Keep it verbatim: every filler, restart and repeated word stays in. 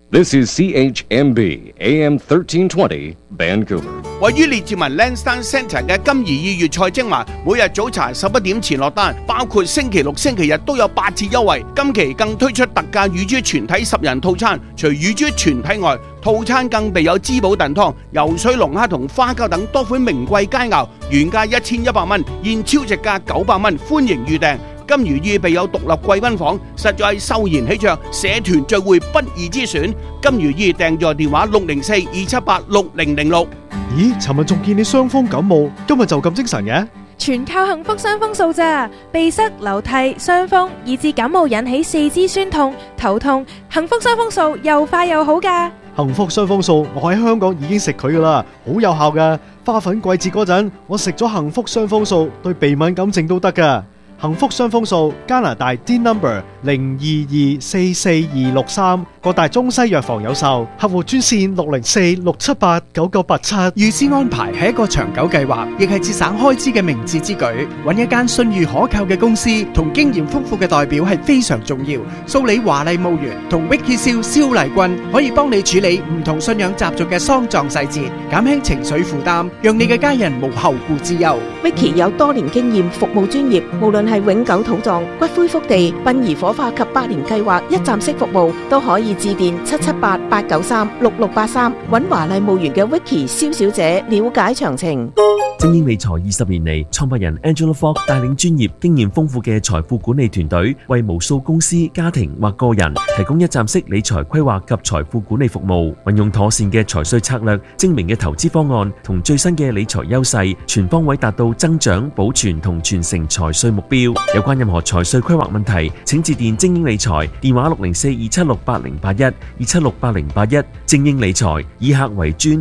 This is C H M B A M thirteen twenty Vancouver。 位於列治文 Lansdowne Centre 嘅金怡意粵菜精華，每日早茶十一點前落單，包括星期六、星期日都有八折優惠。今期更推出特價乳豬全體十人套餐，除乳豬全體外，套餐更備有滋補燉湯、游水龍蝦同花膠等多款名貴佳肴，原價一千一百蚊，現超值價九百蚊，歡迎預訂。金如意備有獨立貴賓房，實在係秀賢喜鵲，社團聚會不二之選。金如意訂座電話六零四二七八六零零六。 咦，尋日仲見你傷風感冒，今日就咁精神嘅？ 全靠幸福傷風素咋，鼻塞、流涕、傷風，以至感冒引起四肢酸痛、頭痛，幸福傷風素又快又好㗎。 幸福傷風素，我喺香港已經食佢噶啦，好有效㗎。花粉季節嗰陣，我食咗幸福傷風素，對鼻敏感症都得㗎。幸福傷風素，加拿大 D number 零二二四四二六三，各大中西藥房有售，客戶專線六零四六七八九九八七。 預先安排係一個長久計劃，亦係節省開支嘅明智之舉。揾一間信譽可靠嘅公司同經驗豐富嘅代表係非常重要。蘇里華麗墓園同 Vicky 蕭蕭麗君可以幫你處理唔同信仰習俗嘅喪葬細節，減輕情緒負擔，讓你嘅家人無後顧之憂。 Vicky 有多年經驗，服務專業，無論係永久土葬、骨灰福地、殯儀火化及百年計劃一站式服務，都可以致電七七八八九三六六八三，揾華麗墓園嘅 Vicky 蕭小姐了解詳情。 精英理財二十年嚟，創辦人 Angela Fogg 帶領專業、經驗豐富嘅財富管理團隊，為無數公司、家庭或個人提供一站式理財規劃及財富管理服務。運用妥善嘅財稅策略、精明嘅投資方案同最新嘅理財優勢，全方位達到增長、保存同傳承財稅目標。有關任何財稅規劃問題，請致電精英理財，電話六零四二七六八零八一二七六八零八一。精英理財以客為尊。